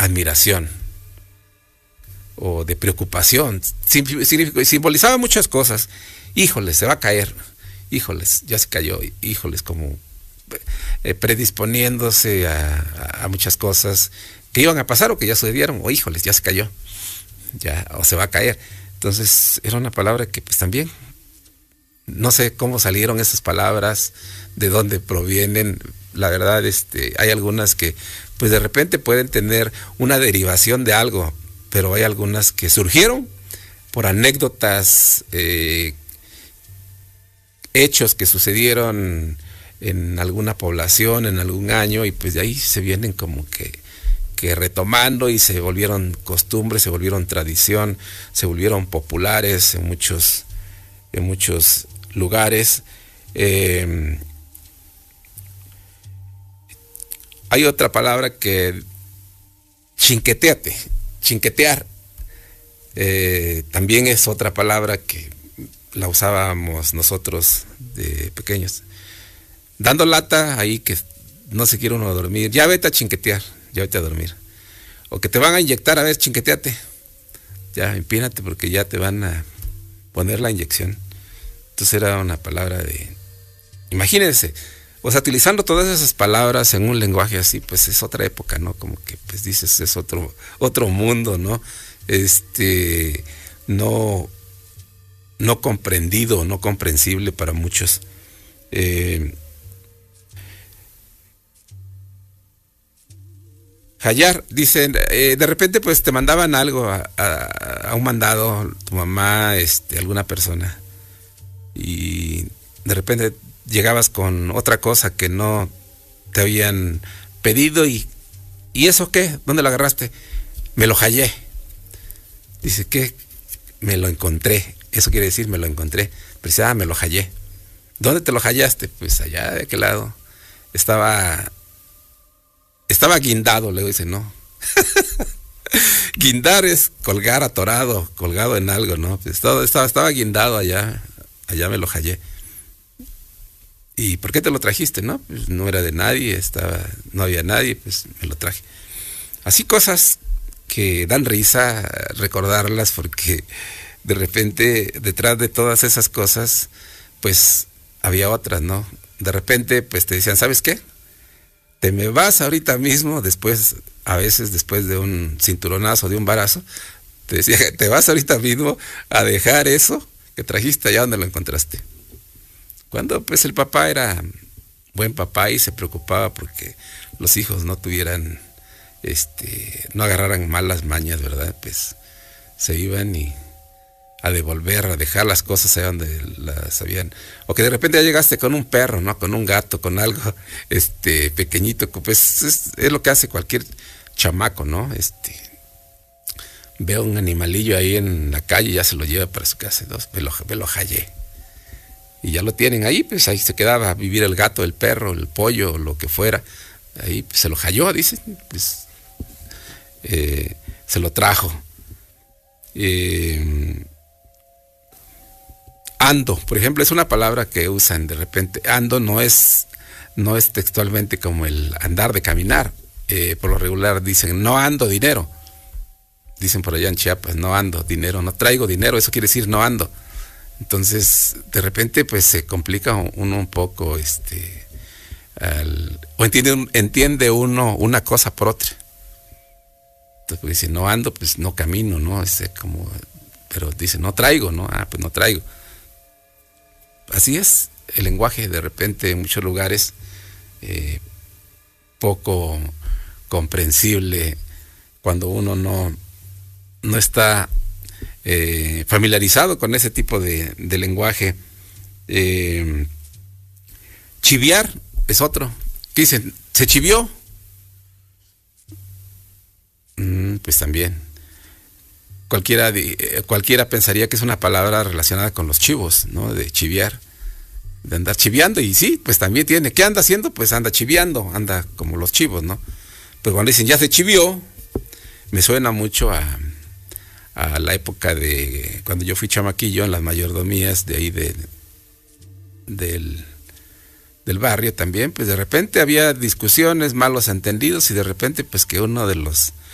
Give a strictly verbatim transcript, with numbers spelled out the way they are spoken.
admiración o de preocupación. Simbolizaba muchas cosas. Híjoles, se va a caer. Híjoles, ya se cayó. Híjoles, como eh, predisponiéndose a, a, a muchas cosas que iban a pasar o que ya sucedieron. O híjoles, ya se cayó. Ya, o se va a caer. Entonces, era una palabra que pues también, no sé cómo salieron esas palabras, de dónde provienen. La verdad, este, hay algunas que pues de repente pueden tener una derivación de algo, pero hay algunas que surgieron por anécdotas, eh, hechos que sucedieron en alguna población, en algún año, y pues de ahí se vienen como que, que retomando y se volvieron costumbres, se volvieron tradición, se volvieron populares en muchos, en muchos lugares. Eh, hay otra palabra que, chinqueteate, chinquetear, eh, también es otra palabra que la usábamos nosotros de pequeños. Dando lata ahí que no se quiere uno dormir, ya vete a chinquetear, ya vete a dormir. O que te van a inyectar, a ver, chinqueteate. Ya, empínate porque ya te van a poner la inyección. Entonces era una palabra de... Imagínense, o sea, utilizando todas esas palabras en un lenguaje así, pues es otra época, ¿no? Como que, pues dices, es otro, otro mundo, ¿no? Este, no, no comprendido, no comprensible para muchos. Eh, Hallar, dicen, eh, de repente pues te mandaban algo a, a, a un mandado, tu mamá, este, alguna persona, y de repente llegabas con otra cosa que no te habían pedido y, ¿y eso qué? ¿Dónde lo agarraste? Me lo hallé. Dice, ¿qué? Me lo encontré. Eso quiere decir, me lo encontré. Pero dice, ah, me lo hallé. ¿Dónde te lo hallaste? Pues allá, ¿de qué lado? Estaba... Estaba guindado, luego dice, no. Guindar es colgar atorado, colgado en algo, ¿no? Pues todo, estaba, estaba guindado allá, allá me lo hallé. ¿Y por qué te lo trajiste? No, pues no era de nadie, estaba, no había nadie, pues me lo traje. Así cosas que dan risa recordarlas, porque de repente detrás de todas esas cosas, pues había otras, ¿no? De repente, pues te decían, ¿sabes qué? Te me vas ahorita mismo, después, a veces después de un cinturonazo, de un barazo, te decía, te vas ahorita mismo a dejar eso que trajiste allá donde lo encontraste. Cuando pues el papá era buen papá y se preocupaba porque los hijos no tuvieran, este, no agarraran malas mañas, ¿verdad? Pues se iban y a devolver, a dejar las cosas allá donde las habían. O que de repente ya llegaste con un perro, ¿no? Con un gato, con algo este pequeñito, pues es, es lo que hace cualquier chamaco, ¿no? Este, veo un animalillo ahí en la calle y ya se lo lleva para su casa, ¿no? me, lo, me lo hallé. Y ya lo tienen ahí, pues ahí se quedaba a vivir el gato, el perro, el pollo, lo que fuera. Ahí pues, se lo halló, dice, pues eh, se lo trajo. Eh, Ando, por ejemplo, es una palabra que usan de repente. Ando no es, no es textualmente como el andar de caminar. Eh, por lo regular dicen, no ando dinero. Dicen por allá en Chiapas, no ando dinero, no traigo dinero, eso quiere decir no ando. Entonces, de repente, pues se complica uno un poco, este, al, o entiende, entiende uno una cosa por otra. Entonces, pues dice, no ando, pues no camino, ¿no? Este, como, pero dice, no traigo, ¿no? Ah, pues no traigo. Así es el lenguaje, de repente en muchos lugares eh, poco comprensible cuando uno no, no está eh, familiarizado con ese tipo de, de lenguaje. Eh, chiviar es otro. ¿Qué dicen? ¿Se chivió? Mm, pues también. Cualquiera, cualquiera pensaría que es una palabra relacionada con los chivos, ¿no? De chiviar, de andar chiviando, y sí, pues también tiene. ¿Qué anda haciendo? Pues anda chiviando, anda como los chivos, ¿no? Pero cuando dicen ya se chivió, me suena mucho a, a la época de cuando yo fui chamaquillo en las mayordomías de ahí de, del, del barrio también, pues de repente había discusiones, malos entendidos, y de repente pues que uno de los